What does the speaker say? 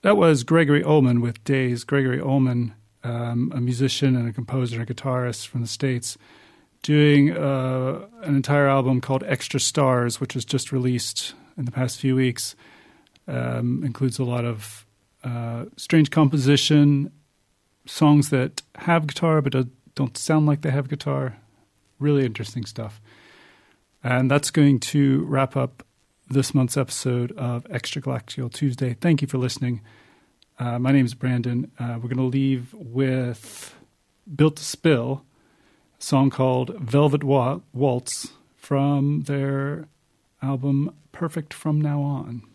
That was Gregory Ullman with Days. Gregory Ullman, a musician and a composer and a guitarist from the States, doing an entire album called Extra Stars, which was just released in the past few weeks. Includes a lot of strange composition, songs that have guitar but don't sound like they have guitar. Really interesting stuff. And that's going to wrap up this month's episode of Extragalactical Tuesday. Thank you for listening. My name is Brandon. We're going to leave with Built to Spill, a song called Velvet Waltz from their album Perfect From Now On.